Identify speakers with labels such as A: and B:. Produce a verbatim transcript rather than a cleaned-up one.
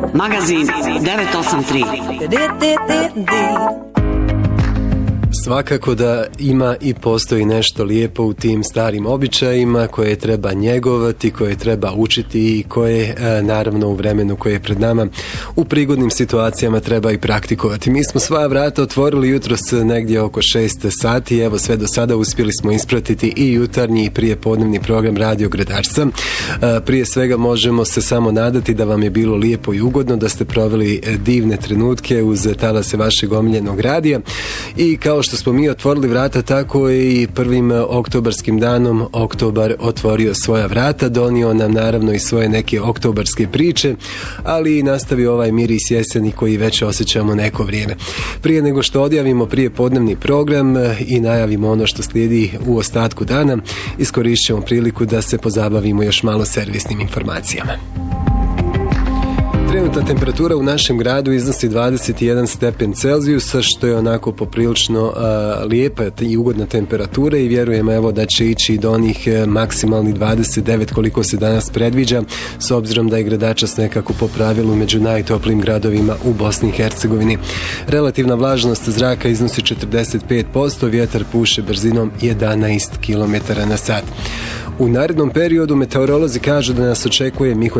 A: Magazin devet osam tri.
B: Svakako da ima i postoji nešto lijepo u tim starim običajima koje treba njegovati, koje treba učiti i koje naravno u vremenu koje je pred nama u prigodnim situacijama treba i praktikovati. Mi smo svoja vrata otvorili jutros negdje oko šest sati, evo sve do sada uspjeli smo ispratiti i jutarnji i prijepodnevni program Radio Gredarca. Prije svega možemo se samo nadati da vam je bilo lijepo i ugodno, da ste proveli divne trenutke uz talase vašeg omiljenog radija i kao što smo mi otvorili vrata, tako je i prvim oktobarskim danom oktobar otvorio svoja vrata, donio nam naravno i svoje neke oktobarske priče, ali i nastavio ovaj miris jeseni koji već osjećamo neko vrijeme. Prije nego što odjavimo prije podnevni program i najavimo ono što slijedi u ostatku dana, iskoristit ćemo priliku da se pozabavimo još malo servisnim informacijama. Trenutna temperatura u našem gradu iznosi dvadeset jedan stepen Celzijusa, što je onako poprilično uh, lijepa i ugodna temperatura i vjerujemo evo da će ići do onih uh, maksimalnih dvadeset devet koliko se danas predviđa, s obzirom da je Gradačac nekako po pravilu među najtoplijim gradovima u Bosni i Hercegovini. Relativna vlažnost zraka iznosi četrdeset pet posto, vjetar puše brzinom jedanaest kilometara na sat. U narednom periodu meteorolozi kažu da nas očekuje Miho